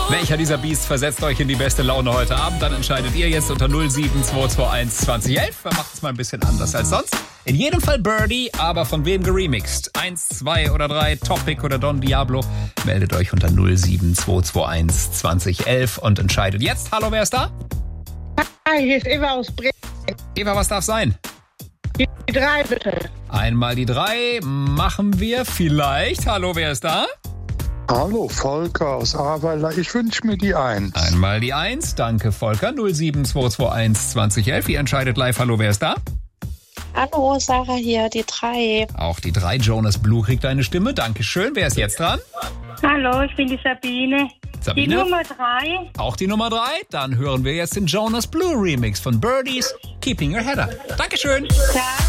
Welcher dieser Beasts versetzt euch in die beste Laune heute Abend? Dann entscheidet ihr jetzt unter 07221 2011. Wir machen es mal ein bisschen anders als sonst. In jedem Fall Birdie, aber von wem geremixed? 1, 2 oder 3, Topic oder Don Diablo? Meldet euch unter 07221 2011 und entscheidet jetzt. Hallo, wer ist da? Hi, hier ist Eva aus Bremen. Eva, was darf sein? Die 3 bitte. Einmal die 3 machen wir vielleicht. Hallo, wer ist da? Hallo, Volker aus Ahrweiler. Ich wünsche mir die 1. Einmal die 1. Danke, Volker. 07221 2011. Ihr entscheidet live. Hallo, wer ist da? Hallo, Sarah hier, die 3. Auch die 3. Jonas Blue kriegt eine Stimme. Dankeschön. Wer ist jetzt dran? Hallo, ich bin die Sabine. Sabine? Die Nummer 3. Auch die Nummer 3. Dann hören wir jetzt den Jonas Blue Remix von Birdies Keeping Your Head Up. Dankeschön. Ja.